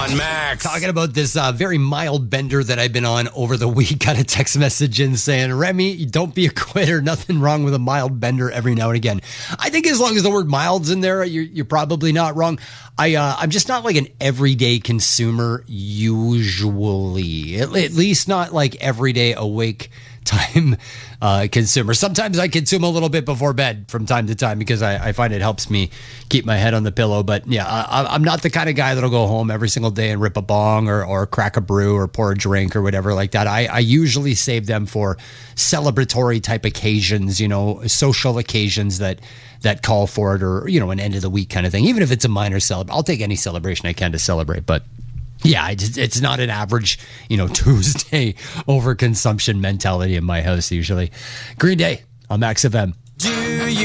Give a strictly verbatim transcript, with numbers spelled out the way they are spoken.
on Max. Talking about this uh, very mild bender that I've been on over the week. Got a text message in saying, Remy, don't be a quitter. Nothing wrong with a mild bender every now and again. I think as long as the word mild's in there, you're, you're probably not wrong. I, uh, I'm just not like an everyday consumer usually. At, at least not like everyday awake time uh, consumer. Sometimes I consume a little bit before bed from time to time because I, I find it helps me keep my head on the pillow. But yeah, I, I'm not the kind of guy that'll go home every single day and rip a bong or, or crack a brew or pour a drink or whatever like that. I, I usually save them for celebratory type occasions, you know, social occasions that that call for it, or, you know, an end of the week kind of thing. Even if it's a minor celebration, I'll take any celebration I can to celebrate. But yeah, it's, it's not an average, you know, Tuesday overconsumption mentality in my house usually. Green Day on Max F M. Do you